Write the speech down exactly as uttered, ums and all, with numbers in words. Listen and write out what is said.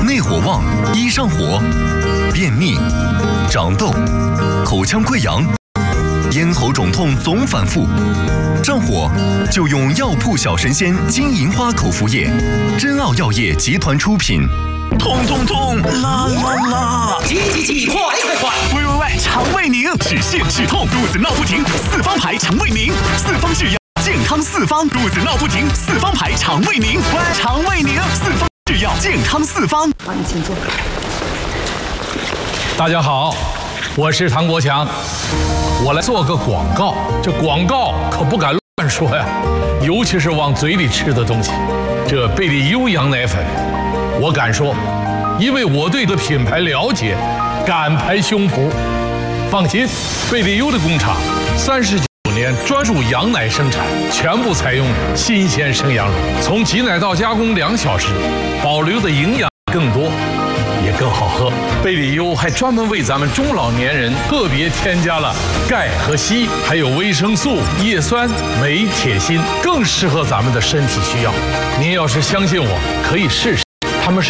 内火旺，易上火，便秘、长痘、口腔溃疡、咽喉肿痛总反复，上火就用药铺小神仙金银花口服液，真奥药业集团出品。痛痛痛，啦啦啦！ 急急急，快快快！ 喂喂喂，肠胃宁，止泻止痛，肚子闹不停，四方牌肠胃宁，四方制药，健康四方，肚子闹不停，四方牌肠胃宁，喂，肠胃宁，四方制药，健康四方。 好，你请坐。 大家好，我是唐国强，我来做个广告。这广告可不敢乱说呀，尤其是往嘴里吃的东西。这贝利优羊奶粉，我敢说，因为我对这品牌了解，敢拍胸脯。放心，贝利优的工厂三十九年专注羊奶生产，全部采用新鲜生羊乳，从挤奶到加工两小时，保留的营养更多。也更好喝。贝利优还专门为咱们中老年人特别添加了钙和硒，还有维生素、叶酸、镁、铁、锌，更适合咱们的身体需要。您要是相信我，可以试试。